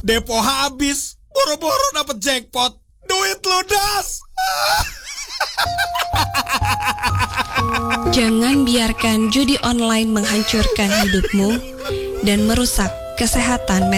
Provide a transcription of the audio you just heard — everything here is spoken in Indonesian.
Depo habis, boro-boro dapet jackpot, duit ludas. Jangan biarkan judi online menghancurkan hidupmu dan merusak kesehatan mental.